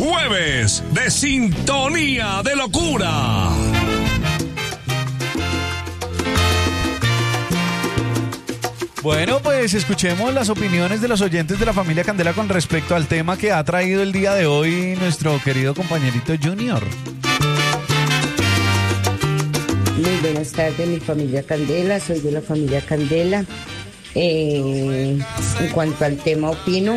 jueves de Sintonía de Locura. Bueno, pues escuchemos las opiniones de los oyentes de la familia Candela con respecto al tema que ha traído el día de hoy nuestro querido compañerito Junior. Muy buenas tardes, mi familia Candela, soy de la familia Candela. En cuanto al tema opino,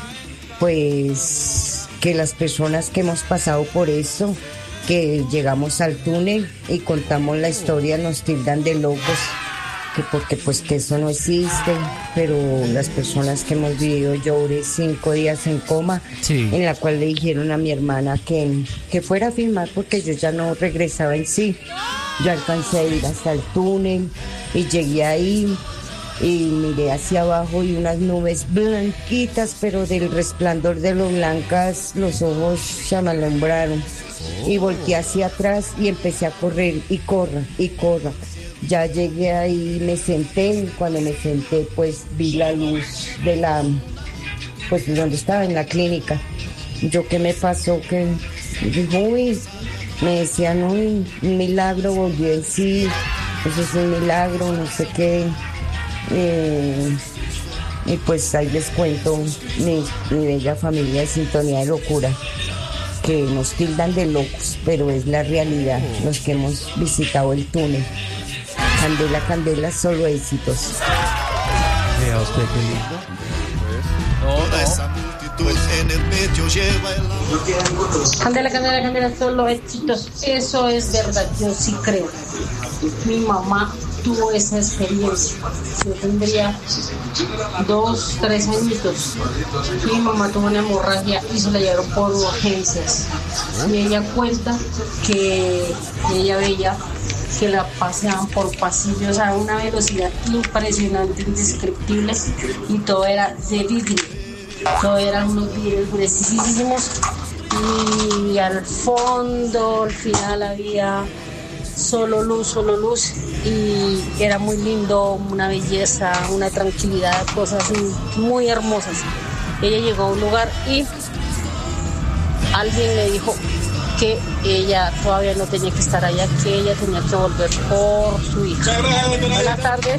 pues que las personas que hemos pasado por eso, que llegamos al túnel y contamos la historia, nos tildan de locos. Que porque pues que eso no existe, pero las personas que hemos vivido, yo duré 5 días en coma, sí, en la cual le dijeron a mi hermana que fuera a filmar porque yo ya no regresaba en sí. Yo alcancé a ir hasta el túnel y llegué ahí y miré hacia abajo y unas nubes blanquitas, pero del resplandor de lo blancas los ojos se me alumbraron y volteé hacia atrás y empecé a correr y corra. Ya llegué ahí, me senté, cuando me senté pues vi la luz de pues de donde estaba, en la clínica. Yo, ¿qué me pasó? Que uy, me decían, uy, un milagro, volvió en sí, eso es un milagro, no sé qué. Y pues ahí les cuento mi bella familia de Sintonía de Locura, que nos tildan de locos, pero es la realidad, los que hemos visitado el túnel. Candela, Candela, solo éxitos. Vea usted qué lindo. Candela, Candela, Candela, solo éxitos. Eso es verdad, yo sí creo. Mi mamá tuvo esa experiencia. Yo tendría 2, 3 añitos. Mi mamá tuvo una hemorragia y se la llevaron por urgencias. Y ella cuenta que ella veía que la paseaban por pasillos a una velocidad impresionante, indescriptible, y todo era de vidrio, todo eran unos vidrios gruesísimos, y al fondo, al final había solo luz, y era muy lindo, una belleza, una tranquilidad, cosas muy hermosas. Ella llegó a un lugar y alguien le dijo que ella todavía no tenía que estar allá, que ella tenía que volver por su hija. Buenas tardes.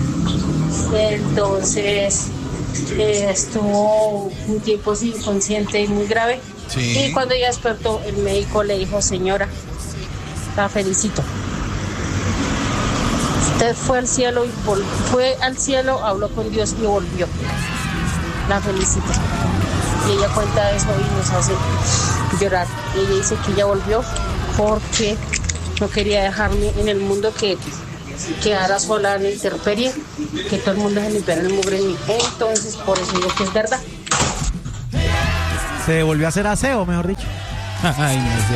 Entonces estuvo un tiempo inconsciente y muy grave. Sí. Y cuando ella despertó, el médico le dijo: señora, la felicito. Usted fue al cielo habló con Dios y volvió. La felicito. Y ella cuenta eso y nos hace llorar. Ella dice que ella volvió porque no quería dejarme en el mundo, que quedara sola en la intemperie, que todo el mundo se limpiara el mugre en mí. Entonces, por eso digo que es verdad. Se volvió a hacer aseo, mejor dicho. Ay,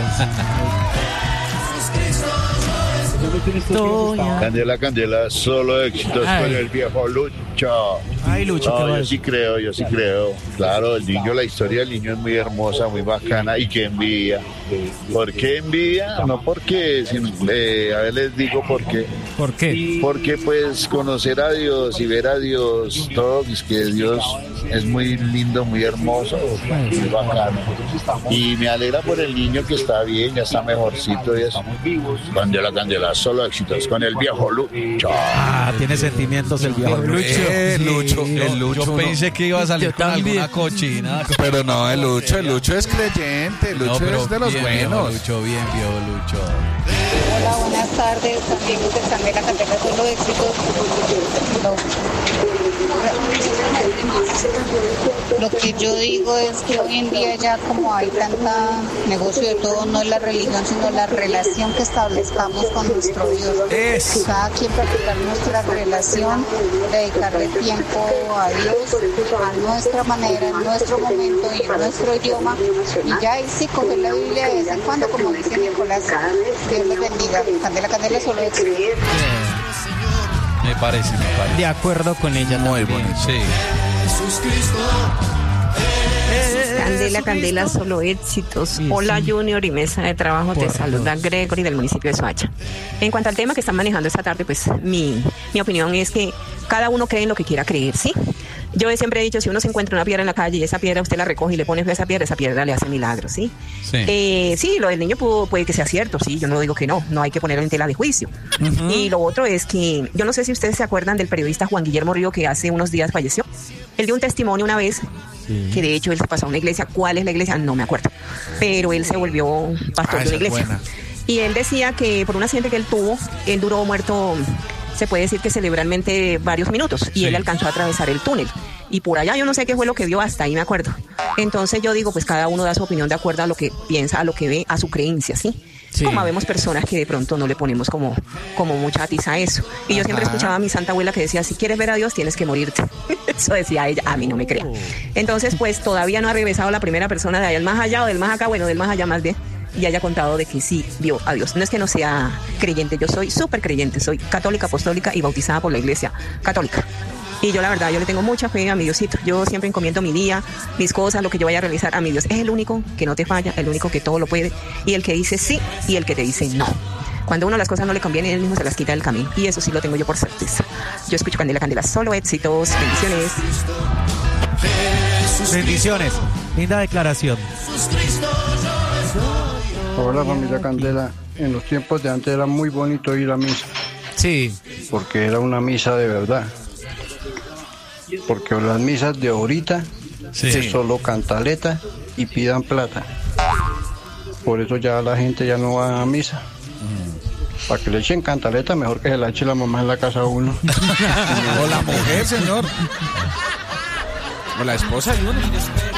no sé. Candela, Candela, solo éxitos con el viejo Lucho. Ay, Lucho, no, yo sí creo. Claro, el niño, la historia del niño es muy hermosa, muy bacana, y qué envidia. ¿Por qué envidia? No porque, a ver, les digo por qué. ¿Por qué? Porque pues conocer a Dios y ver a Dios, todo, es que Dios es muy lindo, muy hermoso, muy bacano. Y me alegra por el niño que está bien, ya está mejorcito y eso. Candela, Candela, solo éxitos con el viejo Lucho. Ah, tiene sentimientos el viejo Lucho. El Lucho. Yo pensé que iba a salir con alguna cochina. Pero no, el Lucho es creyente, el Lucho es de los bien, buenos. Viejo Lucho. Hola, buenas tardes, amigos de Candela, Candela, solo éxitos. Lo que yo digo es que hoy en día ya como hay tanta negocio de todo, no es la religión, sino la relación que establezcamos con nuestro Dios. Cada quien practicar nuestra relación, dedicarle tiempo a Dios, a nuestra manera, en nuestro momento y en nuestro idioma. Y ya ahí sí coger la Biblia de vez en cuando, como dice Nicolás. Dios les bendiga. Candela, Candela, solo éxito. Me parece. De acuerdo con ella. Muy bonito. Sí. Candela, Candela, solo éxitos. Sí, Hola, sí. Junior y mesa de trabajo, te saluda Gregory del municipio de Soacha. En cuanto al tema que están manejando esta tarde, pues mi opinión es que cada uno cree en lo que quiera creer, ¿sí? Yo siempre he dicho, si uno se encuentra una piedra en la calle y esa piedra usted la recoge y le pone fe a esa piedra le hace milagros, ¿sí? Sí, lo del niño puede que sea cierto, sí, yo no digo que no hay que ponerlo en tela de juicio. Y lo otro es que, yo no sé si ustedes se acuerdan del periodista Juan Guillermo Río, que hace unos días falleció. Él dio un testimonio una vez, que de hecho él se pasó a una iglesia. ¿Cuál es la iglesia? No me acuerdo. Pero él se volvió pastor de una iglesia. Y él decía que por un accidente que él tuvo, él duró muerto, se puede decir que cerebralmente varios minutos, y él alcanzó a atravesar el túnel. Y por allá yo no sé qué fue lo que vio, hasta ahí me acuerdo. Entonces yo digo, pues cada uno da su opinión de acuerdo a lo que piensa, a lo que ve, a su creencia, ¿sí? Como vemos personas que de pronto no le ponemos como mucha tiza a eso. Y yo siempre escuchaba a mi santa abuela que decía, si quieres ver a Dios tienes que morirte. Eso decía ella, a mí no me crea. Entonces pues todavía no ha regresado la primera persona de allá, el más allá o del más acá, bueno, del más allá más bien, y haya contado de que sí vio a Dios. No es que no sea creyente, yo soy súper creyente, soy católica, apostólica y bautizada por la iglesia católica. Y yo la verdad, yo le tengo mucha fe a mi Diosito. Yo siempre encomiendo mi día, mis cosas, lo que yo vaya a realizar a mi Dios. Es el único que no te falla, el único que todo lo puede, y el que dice sí y el que te dice no. Cuando a uno las cosas no le convienen, él mismo se las quita del camino. Y eso sí lo tengo yo por certeza. Yo escucho Candela, solo éxitos, bendiciones. Bendiciones. Linda declaración. Hola familia Candela, en los tiempos de antes era muy bonito ir a misa. Sí. Porque era una misa de verdad. Porque las misas de ahorita es solo cantaleta y pidan plata. Por eso ya la gente ya no va a misa. Para que le echen cantaleta, mejor que se la eche la mamá en la casa a uno. O la mujer, señor. O la esposa de uno.